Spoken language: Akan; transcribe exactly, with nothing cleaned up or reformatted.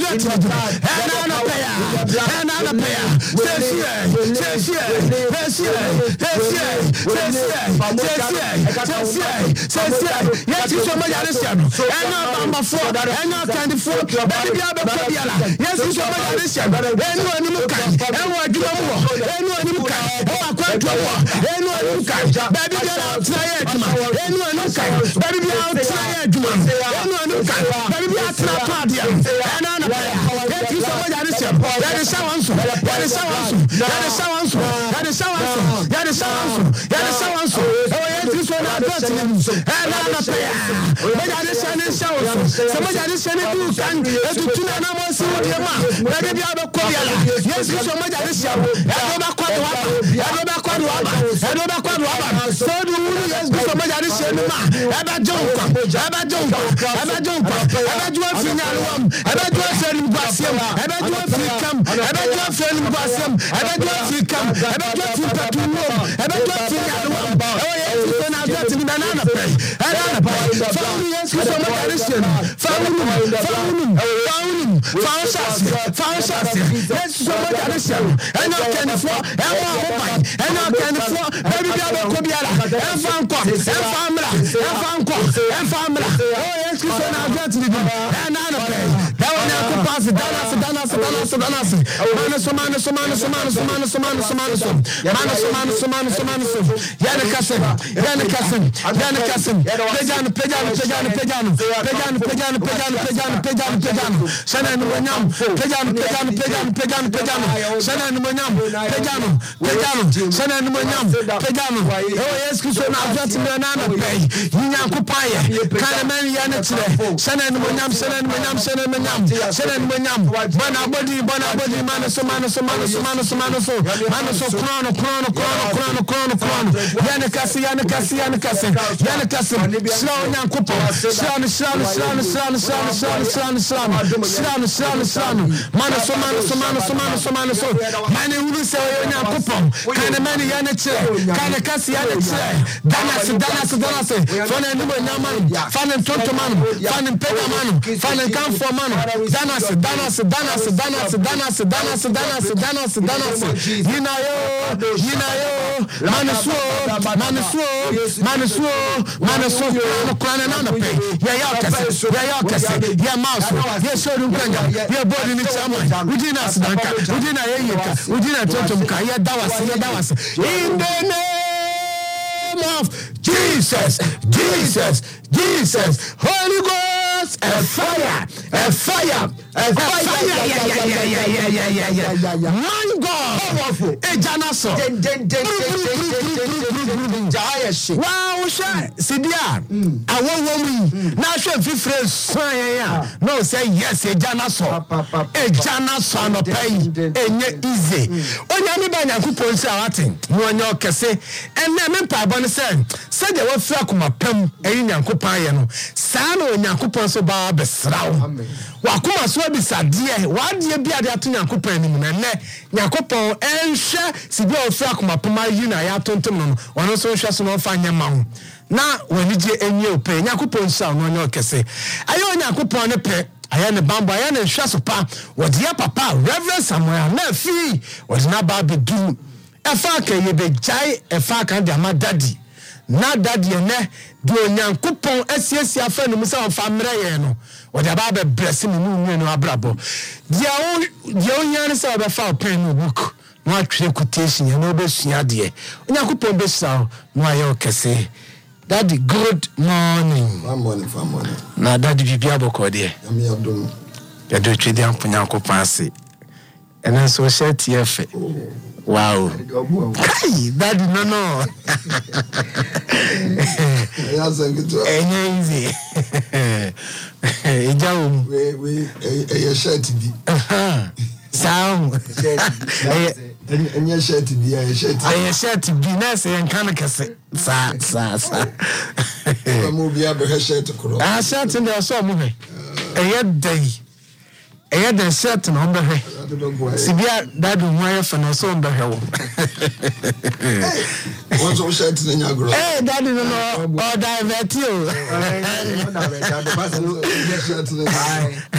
advert and an appear and an appear says here says here says here says here says here says here says here yes you so much addition and number four and not kind of four baby biala yes you so much addition and no any muka and what you want and no any muka and what you want and no any muka baby biala try it and no any muka baby biala try it and no any muka baby biala try party and on yes you so much addition that is how answer that is how answer that is how answer that is how answer that is how answer that is how answer oh yes you so much addition and on the prayer but addition is how somebody addition do can to tuna na mo si wo ma baby biala ko biala yes you so much addition and no kwa do aba and no kwa do aba and no kwa do aba so do yes you so much addition ma eba jonko eba jonko eba jonko eba jo final one eba jo film gwasem eba jo fikam eba jo film gwasem eba jo fikam eba jo fitatu wo eba jo final one oh yes you na get ni banana pay banana pay family yes you so much addition family family family foundations foundations yes you so much addition and not can for and one and not can for baby biala ko biala and fanko and family and fanko and family oh yes you so na get ni and na pay that one na pass dana dana dana dana so man so man so man so man so man so man so man so man so man so man so yana kasim yana kasim yana kasim pejan pejan pejan pejan pejan pejan pejan pejan pejan pejan sana no nyam pejan pejan pejan pejan pejan sana no nyam pejan pejan sana no nyam pejan oh yes ku so na vat me na na pay yinya ku paye kana man yana tire sana no nyam sana no nyam sana no nyam sana no nyam bana body bana body man so man so man so man so man so man so chrono chrono chrono chrono chrono chrono yana kasi yana kasi yana kasi yana kasi slow nyan kupo slow slow slow slow slow slow slow slow slow slow man so man so man so man so man so man uru se nyan kupo kana man yana chire kana kasi yana chire dana se dana se dana se fana ni mo nyaman fana tonto man fana pega man fana kan for man dana se dana se dana se dana se dana se dana se dana se dana se dana se yina yo yina yo manso manso manso manso no kwana na na pe ya ya kase ya ya kase ya mouse ya shoru kwanga ya body ni chama ujina sidanka ujina yeyeka ujina tontom ka ya dawase ya dawase in the name of Jesus Jesus Jesus Holy Ghost a fire a fire a fire yeah yeah yeah yeah yeah yeah yeah yeah yeah man God e jana so den den den den jaya shi wow sha sidia awowo mi na hwe fifre so ya no say yes e jana so e jana so no pay enye easy onya ni ba nyankopon si awate no onya okese enne me pa bo ne say say de wo fra kuma pam eyi nyankopon aye no saa na nyankopon so ba besrawo wa kuma so bisade wa de bia de ato nyankopon anim na ne nyankopon enhwe sibi o fra kuma pam ayi na ya tontom no ono so hwe so no fa nyama ho na wani je enye ope nyankopon sa no onya okese ayo nyankopon ne pe aya ne bambo aya ne hwe so pa wodi ya papa Reverend Samuel na fi wodi na ba bedu efa ka ye be jai efa ka de ama daddy na daddy ne do nyankopon asiesia afa no musa on mre ye no wodi aba be bless me no nwe no abrabo dia o dia o nyane sa be fa pen no book no atwe quotation ye no be sua de nyankopon be sa no ayo kese. Daddy, good morning. Good morning, good morning. Na daddy bibia boko de. Ami abdum. Ya do twede amponya kopase. Ena so share T F. Wow. Kai, daddy no no. Ya zangitu. Enye easy. Ejaum. We we e shirt bi. Aha. Sound. Enye shirt bi, e shirt. Enye shirt bi na se enkan kase. Sa sa sa. Amu bi abe shirt kro. Ah shirt ndo so mu he. Eye dai. Eye da shirt no mbe he. Sibia dadu nwa fa no so mbe he wo. Wọ́n so shirt na nya gro. Eh dadu no no. O divert you.